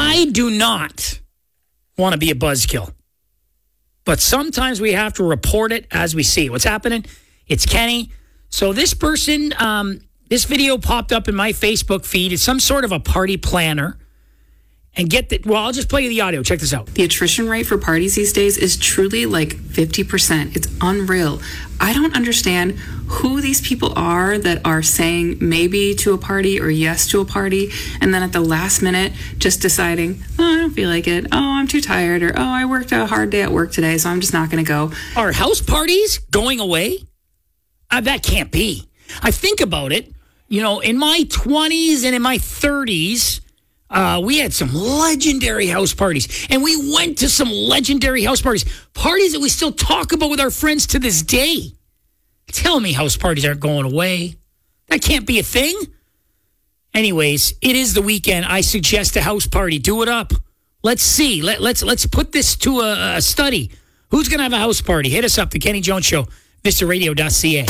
I do not want to be a buzzkill, but sometimes we have to report it as we see it. What's happening? It's Kenny. So this person, this video popped up in my Facebook feed. It's some sort of a party planner. And I'll just play you the audio. Check this out. The attrition rate for parties these days is truly like 50%. It's unreal. I don't understand who these people are that are saying maybe to a party or yes to a party, and then at the last minute just deciding, oh, I don't feel like it. Oh, I'm too tired. Or, oh, I worked a hard day at work today, so I'm just not going to go. Are house parties going away? That can't be. I think about it. In my 20s and in my 30s, we had some legendary house parties, and we went to some legendary house parties that we still talk about with our friends to this day. Tell me house parties aren't going away. That can't be a thing. Anyways, it is the weekend. I suggest a house party. Do it up. Let's see. Let's put this to a study. Who's going to have a house party? Hit us up, The Kenny Jones Show, VistaRadio.ca.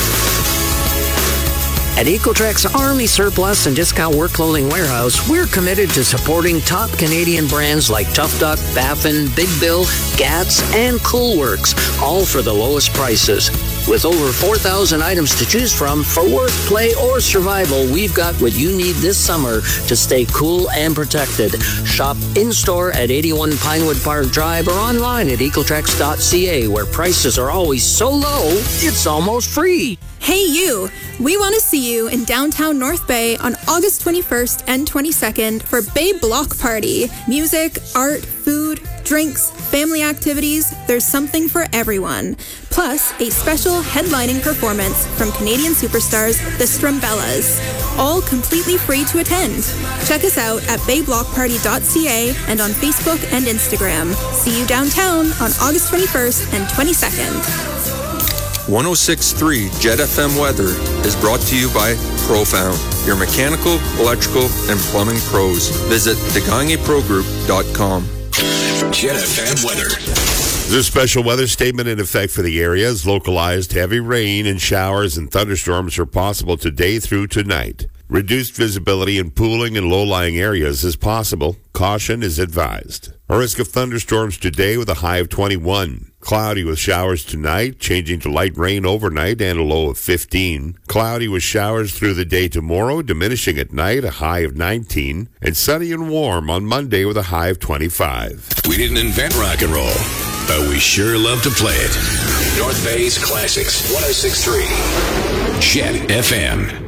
At Ecotrek's Army Surplus and Discount Work Clothing Warehouse, we're committed to supporting top Canadian brands like Tough Duck, Baffin, Big Bill, Gats, and Coolworks, all for the lowest prices. With over 4,000 items to choose from for work, play, or survival, we've got what you need this summer to stay cool and protected. Shop in-store at 81 Pinewood Park Drive or online at ecotrex.ca, where prices are always so low, it's almost free. Hey you! We want to see you in downtown North Bay on August 21st and 22nd for Bay Block Party. Music, art, food, drinks, family activities, there's something for everyone. Plus, a special headlining performance from Canadian superstars, the Strumbellas. All completely free to attend. Check us out at bayblockparty.ca and on Facebook and Instagram. See you downtown on August 21st and 22nd. 106.3 Jet FM weather is brought to you by Profound, your mechanical, electrical, and plumbing pros. Visit DeGagneProGroup.com. Jet FM weather. This special weather statement in effect for the area is localized heavy rain and showers and thunderstorms are possible today through tonight. Reduced visibility and pooling in low-lying areas is possible. Caution is advised. A risk of thunderstorms today with a high of 21. Cloudy with showers tonight, changing to light rain overnight and a low of 15. Cloudy with showers through the day tomorrow, diminishing at night, a high of 19. And sunny and warm on Monday with a high of 25. We didn't invent rock and roll, but we sure love to play it. North Bay's Classics, 106.3 Jet FM.